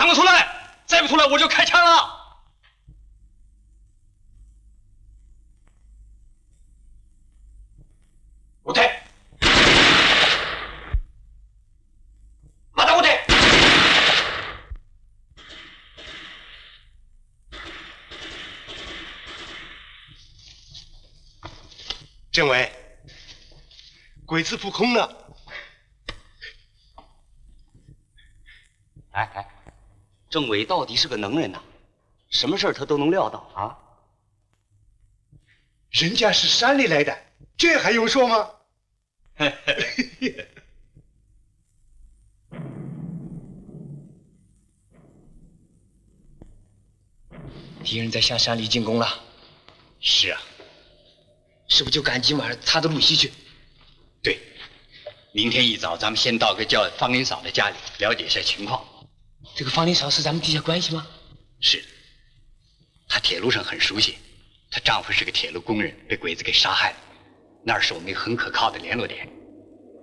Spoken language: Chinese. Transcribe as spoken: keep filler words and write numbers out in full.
赶快出来！再不出来我就开枪了！后退！马上后退！ 政委，鬼子扑空了！ 哎哎，政委到底是个能人呐，什么事儿他都能料到啊。 人家是山里来的，这还用说吗？ 敌人在向山里进攻了。 是啊， 是不是就赶今晚他的路西去？ 对，明天一早咱们先到个叫方林嫂的家里了解一下情况。 这个方林嫂是咱们地下关系吗？ 是的，她铁路上很熟悉，她丈夫是个铁路工人，被鬼子给杀害了，那儿是我们一个很可靠的联络点。